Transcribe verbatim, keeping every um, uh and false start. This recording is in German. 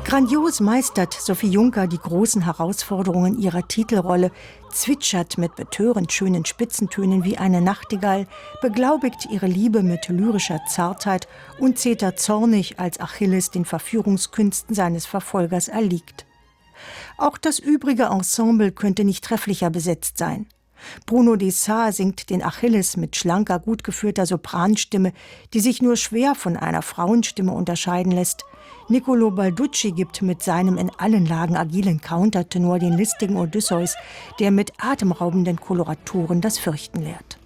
Grandios meistert Sophie Juncker die großen Herausforderungen ihrer Titelrolle, zwitschert mit betörend schönen Spitzentönen wie eine Nachtigall, beglaubigt ihre Liebe mit lyrischer Zartheit und zetert zornig, als Achilles den Verführungskünsten seines Verfolgers erliegt. Auch das übrige Ensemble könnte nicht trefflicher besetzt sein. Bruno Desart singt den Achilles mit schlanker, gut geführter Sopranstimme, die sich nur schwer von einer Frauenstimme unterscheiden lässt. Niccolò Balducci gibt mit seinem in allen Lagen agilen Countertenor den listigen Odysseus, der mit atemraubenden Koloraturen das Fürchten lehrt.